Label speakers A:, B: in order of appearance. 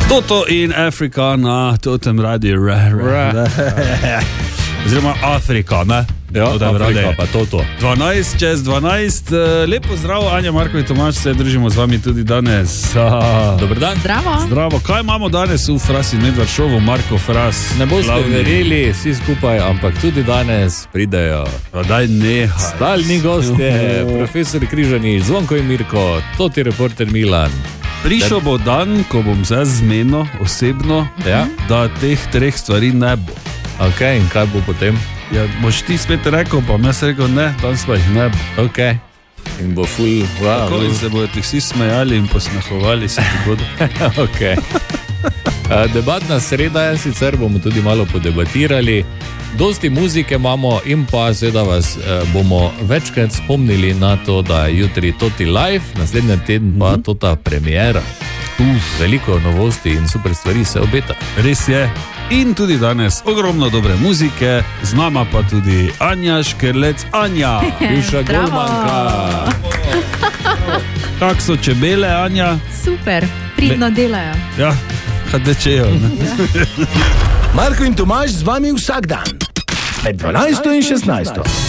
A: Toto in Afrika na Totem radiju. Oziroma Afrika, ne?
B: Ja, Afrika pa Toto.
A: 12 čez 12. Lepo zdravo, Anja, Marko in Tomaž, se družimo z vami tudi danes.
B: Dober dan.
A: Zdravo. Kaj imamo danes v Fras in Medvard šovu, Marko Fras?
B: Ne boste verjeli vsi skupaj, ampak tudi danes pridejo.
A: Daj nehaj.
B: Stalni gostje, profesor Križani, Zvonko in Mirko, Toti reporter Milan.
A: Prišel bo dan, ko bom zdaj zmenil osebno, da teh treh stvari ne bo.
B: Ok, in kaj bo potem?
A: Ja, boš ti spet rekel, pa jaz rekel ne, danes pa jih ne bo.
B: Ok, in bo full, wow.
A: Tako in se bodo ti vsi smejali in posmehovali se ti bodo.
B: Ok. Debatna sreda je, sicer bomo tudi malo podebatirali. Dosti muzike imamo in pa seveda vas bomo večkrat spomnili na to, da je jutri Toti live, naslednji teden pa Tota premiera. Veliko novosti in super stvari se obeta.
A: Res je. In tudi danes ogromno dobre muzike, z nama pa tudi Anja Škerlec. Anja, bivša golmanka. Kak so čebele, Anja?
C: Super, pridno delajo.
A: Ja, kadečejo.
D: Marko in Tomaž z vami vsak dan, med 12 in 16.